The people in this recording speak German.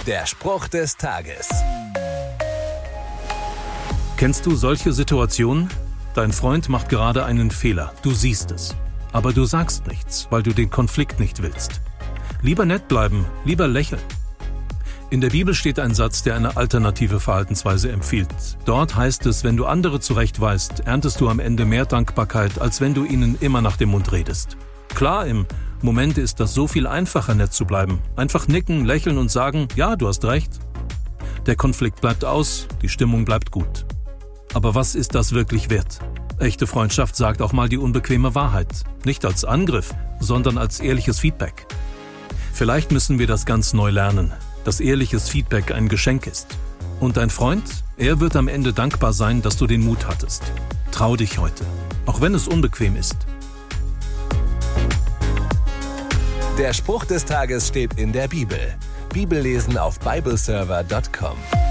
Der Spruch des Tages. Kennst du solche Situationen? Dein Freund macht gerade einen Fehler, du siehst es. Aber du sagst nichts, weil du den Konflikt nicht willst. Lieber nett bleiben, lieber lächeln. In der Bibel steht ein Satz, der eine alternative Verhaltensweise empfiehlt. Dort heißt es, wenn du andere zurechtweist, erntest du am Ende mehr Dankbarkeit, als wenn du ihnen immer nach dem Mund redest. Klar, im Moment ist das so viel einfacher, nett zu bleiben. Einfach nicken, lächeln und sagen, ja, du hast recht. Der Konflikt bleibt aus, die Stimmung bleibt gut. Aber was ist das wirklich wert? Echte Freundschaft sagt auch mal die unbequeme Wahrheit. Nicht als Angriff, sondern als ehrliches Feedback. Vielleicht müssen wir das ganz neu lernen, dass ehrliches Feedback ein Geschenk ist. Und dein Freund, er wird am Ende dankbar sein, dass du den Mut hattest. Trau dich heute, auch wenn es unbequem ist. Der Spruch des Tages steht in der Bibel. Bibellesen auf bibleserver.com.